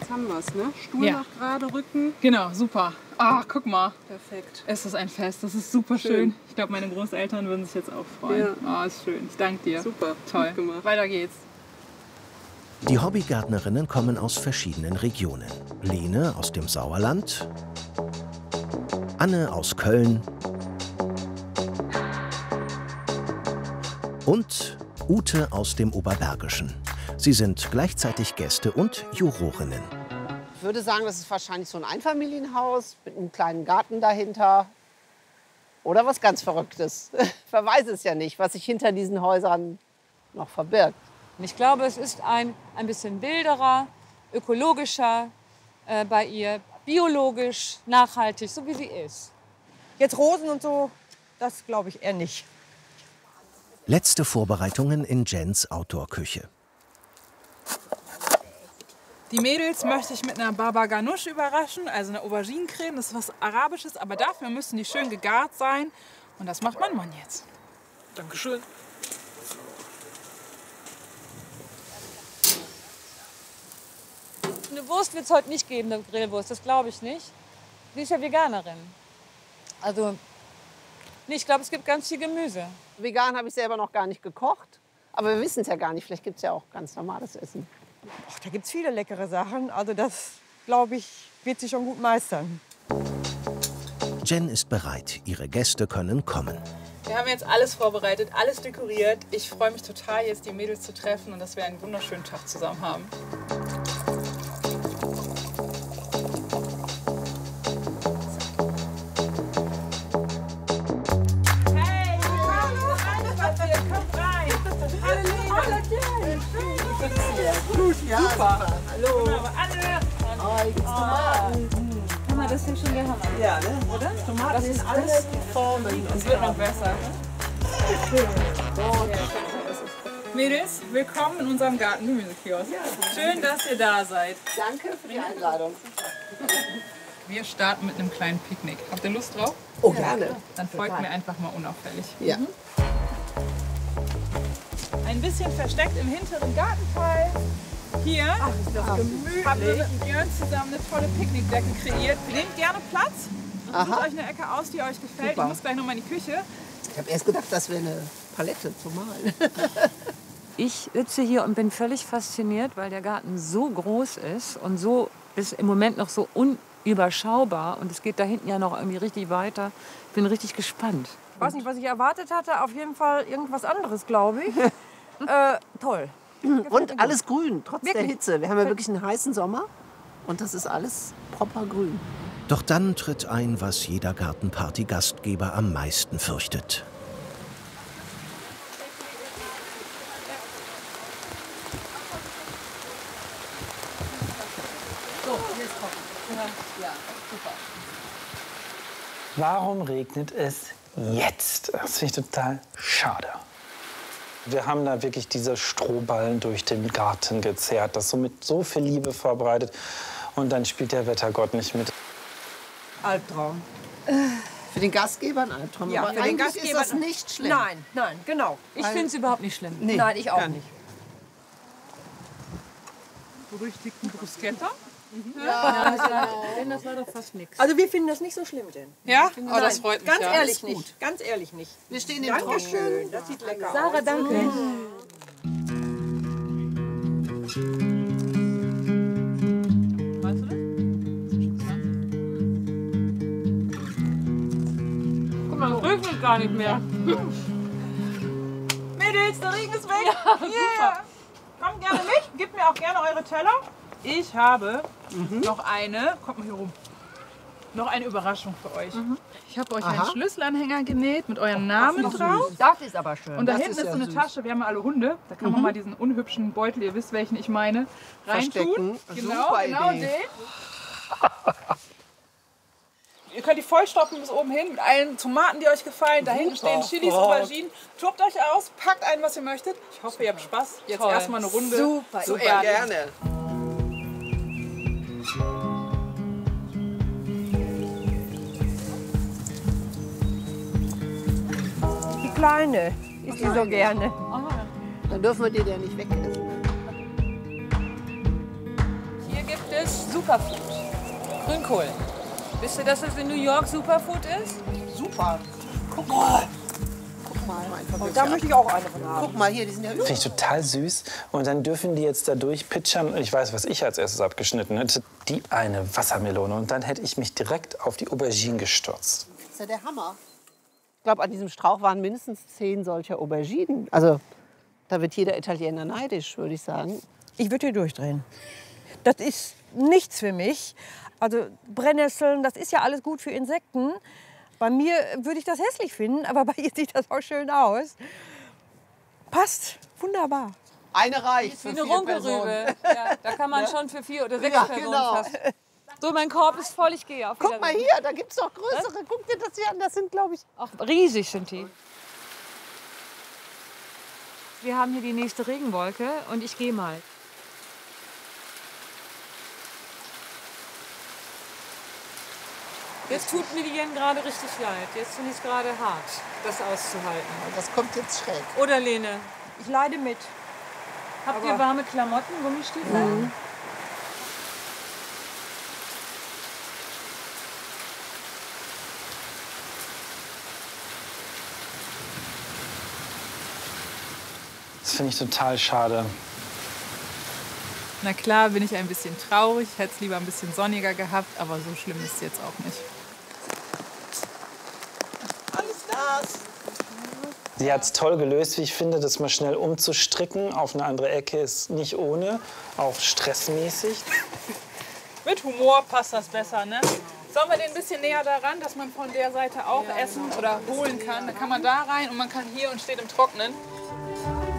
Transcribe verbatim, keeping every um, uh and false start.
Jetzt haben wir es, ne? Stuhl Ja. nach gerade rücken. Genau, super. Ah, guck mal. Perfekt. Es ist ein Fest, das ist super schön. Schön. Ich glaube, meine Großeltern würden sich jetzt auch freuen. Ah, ist schön. Ich danke dir. Super. Toll. Gut gemacht. Weiter geht's. Die Hobbygärtnerinnen kommen aus verschiedenen Regionen. Lene aus dem Sauerland, Anne aus Köln und Ute aus dem Oberbergischen. Sie sind gleichzeitig Gäste und Jurorinnen. Ich würde sagen, das ist wahrscheinlich so ein Einfamilienhaus mit einem kleinen Garten dahinter. Oder was ganz Verrücktes. Wer weiß es ja nicht, was sich hinter diesen Häusern noch verbirgt. Ich glaube, es ist ein, ein bisschen wilderer, ökologischer äh, bei ihr, biologisch, nachhaltig, so wie sie ist. Jetzt Rosen und so, das glaube ich eher nicht. Letzte Vorbereitungen in Jens Outdoor-Küche. Die Mädels möchte ich mit einer Baba Ganoush überraschen, also einer Auberginencreme. Das ist was Arabisches, aber dafür müssen die schön gegart sein. Und das macht mein Mann jetzt. Dankeschön. Eine Wurst wird es heute nicht geben, eine Grillwurst, das glaube ich nicht. Sie ist ja Veganerin. Also, nee, ich glaube, es gibt ganz viel Gemüse. Vegan habe ich selber noch gar nicht gekocht. Aber wir wissen es ja gar nicht. Vielleicht gibt es ja auch ganz normales Essen. Ach, da gibt es viele leckere Sachen. Also das, glaube ich, wird sie schon gut meistern. Jen ist bereit. Ihre Gäste können kommen. Wir haben jetzt alles vorbereitet, alles dekoriert. Ich freue mich total, jetzt die Mädels zu treffen und dass wir einen wunderschönen Tag zusammen haben. Ja, super. super. Hallo. Aber alle. Oh, hier gibt's Tomaten. Guck mal, das ist schon der Hammer. Ja, ne? Oder? Tomaten das ist alles Formen. Es wird noch besser. Schön. Mädels, willkommen in unserem Garten-Gemüsekiosk. Schön, dass ihr da seid. Danke für die Einladung. Wir starten mit einem kleinen Picknick. Habt ihr Lust drauf? Oh, gerne. Dann folgt mir einfach mal unauffällig. Ja. Mhm. Ein bisschen versteckt im hinteren Gartenteil. Hier Ach, ist das gemütlich. haben wir mit Björn zusammen eine tolle Picknickdecke kreiert. Nehmt gerne Platz. Aha. Sucht euch eine Ecke aus, die euch gefällt. Super. Ich muss gleich noch mal in die Küche. Ich habe erst gedacht, das wäre eine Palette zum Malen. Ich sitze hier und bin völlig fasziniert, weil der Garten so groß ist und so ist im Moment noch so unüberschaubar. Und es geht da hinten ja noch irgendwie richtig weiter. Ich bin richtig gespannt. Ich weiß nicht, was ich erwartet hatte. Auf jeden Fall irgendwas anderes, glaube ich. äh, toll. Und alles grün, trotz Wirklich? der Hitze. Wir haben ja wirklich einen heißen Sommer. Und das ist alles proper grün. Doch dann tritt ein, was jeder Gartenparty-Gastgeber am meisten fürchtet. Warum regnet es jetzt? Das finde ich total schade. Wir haben da wirklich diese Strohballen durch den Garten gezerrt, das so mit so viel Liebe vorbereitet. Und dann spielt der Wettergott nicht mit. Albtraum. Für den Gastgeber ein Albtraum. Ja, aber für den eigentlich Gastgeber ist das nicht schlimm. Nein, nein, genau. Ich finde es überhaupt nicht schlimm. Nee, Nein, ich auch gar nicht. Berüchtigten Bruschetta. Ja, das war, denn das war doch fast nichts. Also wir finden das nicht so schlimm, Jen. Ja? Oh, Nein, das freut mich. Ganz ja. ehrlich nicht. Ganz ehrlich nicht. Wir stehen im Dankeschön. Trockenen. Das sieht lecker Sarah, aus. danke. Weißt du das? Guck mal, es regnet gar nicht mehr. Mädels, der Regen ist weg. Ja, yeah. Kommt gerne mit. Gebt mir auch gerne eure Teller. Ich habe noch eine, kommt mal hier rum, noch eine Überraschung für euch. Ich habe euch einen Schlüsselanhänger genäht mit eurem Namen drauf. Das ist aber schön. Und da Das hinten ist ist ja so eine süß. Tasche, wir haben ja alle Hunde. Da kann man mal diesen unhübschen Beutel, ihr wisst welchen ich meine, reintun. Verstecken. Genau, Super genau Idee. den. Ihr könnt die vollstopfen bis oben hin mit allen Tomaten, die euch gefallen. Da hinten stehen Chilis, Auberginen. Tobt euch aus, packt ein, was ihr möchtet. Ich hoffe, ihr habt Spaß. Jetzt Toll. erstmal eine Runde Super, zu Super Erden. gerne. Die Kleine ist die so gerne. Dann dürfen wir die ja nicht wegessen. Hier gibt ist Superfood. Grünkohl. Wisst ihr, dass das in New York Superfood ist? Super. Guck mal. Guck mal. Und da möchte ich auch eine von haben. Guck mal hier, die sind ja Finde ich total süß. Und dann dürfen die jetzt da durchpitchern. Ich weiß, was ich als erstes abgeschnitten hätte. Die eine Wassermelone. Und dann hätte ich mich direkt auf die Aubergine gestürzt. Das ist ja der Hammer. Ich glaube, an diesem Strauch waren mindestens zehn solcher Auberginen. Also da wird jeder Italiener neidisch, würde ich sagen. Ich würde hier durchdrehen. Das ist nichts für mich. Also Brennnesseln, das ist ja alles gut für Insekten. Bei mir würde ich das hässlich finden, aber bei ihr sieht das auch schön aus. Passt, wunderbar. Eine reicht Wie für eine vier Runkelrübe. Personen. Ja, da kann man schon für vier oder sechs Ja, Personen genau. fast. So, mein Korb ist voll, ich gehe auf Guck mal Wiedersehen. hier, da gibt es noch größere. Guck dir das hier an, das sind, glaube ich... Auch riesig sind die. Wir haben hier die nächste Regenwolke und ich gehe mal. Jetzt tut mir die Jen gerade richtig leid. Jetzt finde ich es gerade hart, das auszuhalten. Das kommt jetzt schräg. Oder Lene, Ich leide mit. habt ihr warme Klamotten, Gummistiefel? Mhm. Das finde ich total schade. Na klar bin ich ein bisschen traurig, ich hätte es lieber ein bisschen sonniger gehabt, aber so schlimm ist es jetzt auch nicht. Alles das. Sie hat es toll gelöst, wie ich finde, das mal schnell umzustricken auf eine andere Ecke ist nicht ohne, auch stressmäßig. Mit Humor passt das besser, ne? Sollen wir den ein bisschen näher daran, dass man von der Seite auch essen oder holen kann? Da kann man da rein und man kann hier und steht im Trocknen.